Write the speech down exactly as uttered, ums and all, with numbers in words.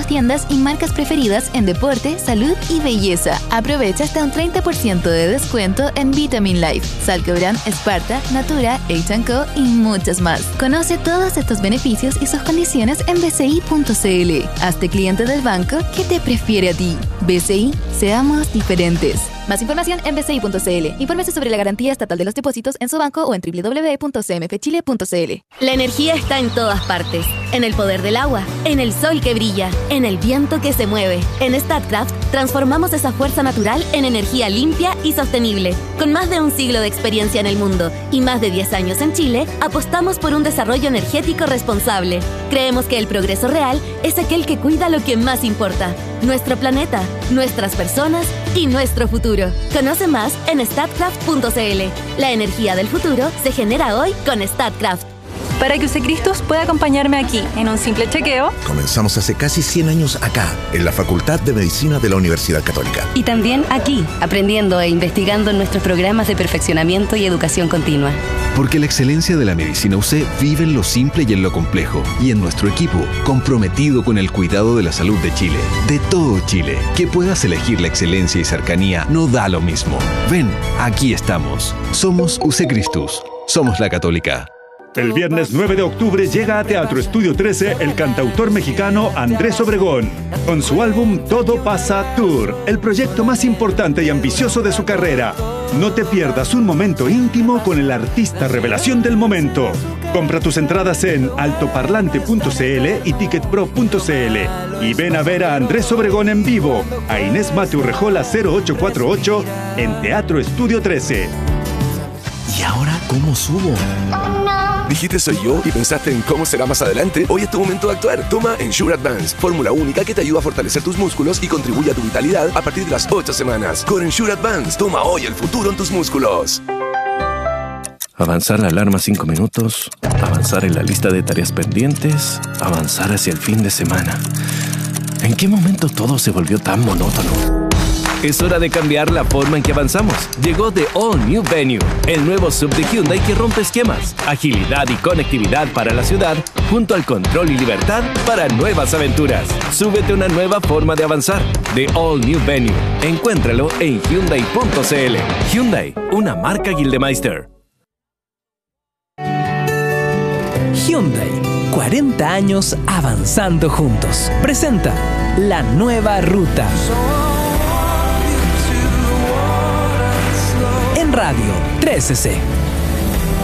nuestras tiendas y marcas preferidas en deporte, salud y belleza. Aprovecha hasta un treinta por ciento de descuento en Vitamin Life, Salquebrán, Esparta, Natura, H and Co y muchas más. Conoce todos estos beneficios y sus condiciones en b c i punto c l. Hazte cliente del banco que te prefiere a ti. B C I, seamos diferentes. Más información en b c i punto c l. Infórmese sobre la garantía estatal de los depósitos en su banco o en w w w punto c m f chile punto c l. La energía está en todas partes. En el poder del agua, en el sol que brilla, en el viento que se mueve. En Statkraft transformamos esa fuerza natural en energía limpia y sostenible. Con más de un siglo de experiencia en el mundo y más de diez años en Chile, apostamos por un desarrollo energético responsable. Creemos que el progreso real es aquel que cuida lo que más importa: nuestro planeta, nuestras personas y nuestro futuro. Conoce más en statkraft punto c l. La energía del futuro se genera hoy con Statkraft. Para que Usecristus pueda acompañarme aquí en un simple chequeo. Comenzamos hace casi cien años acá, en la Facultad de Medicina de la Universidad Católica. Y también aquí, aprendiendo e investigando en nuestros programas de perfeccionamiento y educación continua. Porque la excelencia de la medicina U C vive en lo simple y en lo complejo. Y en nuestro equipo, comprometido con el cuidado de la salud de Chile. De todo Chile. Que puedas elegir la excelencia y cercanía no da lo mismo. Ven, aquí estamos. Somos Usecristus. Somos la Católica. El viernes nueve de octubre llega a Teatro Estudio trece el cantautor mexicano Andrés Obregón, con su álbum Todo Pasa Tour, el proyecto más importante y ambicioso de su carrera. No te pierdas un momento íntimo con el artista revelación del momento. Compra tus entradas en altoparlante punto c l y ticketpro punto c l y ven a ver a Andrés Obregón en vivo, a Inés Mateu Rejola cero ocho cuatro ocho en Teatro Estudio trece. ¿Y ahora cómo subo? ¿Dijiste soy yo y pensaste en cómo será más adelante? Hoy es tu momento de actuar. Toma Ensure Advance, fórmula única que te ayuda a fortalecer tus músculos y contribuye a tu vitalidad a partir de las ocho semanas. Con Ensure Advance, toma hoy el futuro en tus músculos. Avanzar la alarma cinco minutos, avanzar en la lista de tareas pendientes, avanzar hacia el fin de semana. ¿En qué momento todo se volvió tan monótono? Es hora de cambiar la forma en que avanzamos. Llegó The All New Venue, el nuevo sub de Hyundai que rompe esquemas, agilidad y conectividad para la ciudad, junto al control y libertad para nuevas aventuras. Súbete a una nueva forma de avanzar. The All New Venue. Encuéntralo en hyundai punto c l. Hyundai, una marca Gildemeister. Hyundai, cuarenta años avanzando juntos. Presenta la nueva ruta. En Radio trece C.